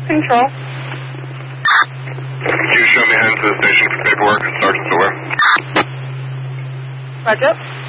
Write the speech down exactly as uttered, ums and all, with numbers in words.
Control. Can you show me heading to the station for paperwork and Sergeant's aware? Roger.